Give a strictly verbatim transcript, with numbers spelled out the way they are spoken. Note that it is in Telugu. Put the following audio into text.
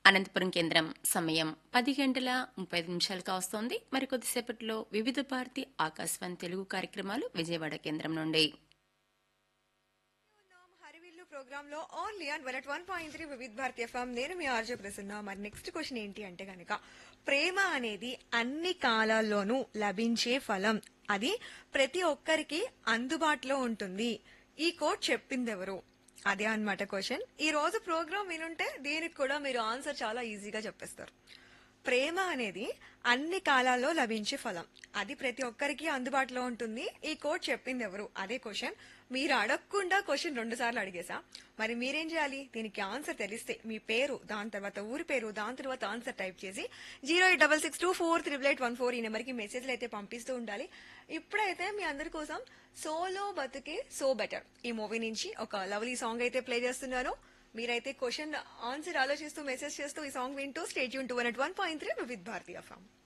అనంతపురం కేంద్రం సమయం పది గంటల ముప్పై ఐదు నిమిషాలు కావస్తోంది. మరి కొద్దిసేపట్లో వివిధ భారతి ఆకాశవాణి తెలుగు కార్యక్రమాలు విజయవాడ కేంద్రం నుండి. ఉన్నాం హరివిల్లు ప్రోగ్రామ్ లో only on one one point three Vividh Bharati FM. నేను మీ ఆర్జే ప్రసన్న. మరి నెక్స్ట్ క్వశ్చన్ ఏంటి అంటే గనక, ప్రేమ అనేది అన్ని కాలాల్లోనూ లభించే ఫలం, అది ప్రతి ఒక్కరికి అందుబాటులో ఉంటుంది. ఈ కోట్ చెప్పింది ఎవరు? అదే అన్నమాట క్వశ్చన్. ఈ రోజు ప్రోగ్రామ్ వినుంటే దీనికి కూడా మీరు ఆన్సర్ చాలా ఈజీగా చెప్పేస్తారు. ప్రేమ అనేది అన్ని కాలాల్లో లభించే ఫలం, అది ప్రతి ఒక్కరికి అందుబాటులో ఉంటుంది. ఈ కోట్ చెప్పింది ఎవరు? అదే క్వశ్చన్. మీరు అడగకుండా క్వశ్చన్ రెండు సార్లు అడిగేసా. మరి మీరేం చేయాలి? దీనికి ఆన్సర్ తెలిస్తే మీ పేరు, దాని తర్వాత ఊరి పేరు, దాని తర్వాత ఆన్సర్ టైప్ చేసి zero eight double six two four triple eight one four ఈ నెంబర్కి మెసేజ్లు అయితే పంపిస్తూ ఉండాలి. ఇప్పుడైతే మీ అందరి కోసం సోలో బతుకే సో బెటర్ ఈ మూవీ నుంచి ఒక లవ్లీ సాంగ్ అయితే ప్లే చేస్తున్నాను. మీరైతే క్వశ్చన్ ఆన్సర్ ఆలోచిస్తూ మెసేజ్ చేస్తూ ఈ సాంగ్ వింటూ state Yoon to one point three with Bharatiya form.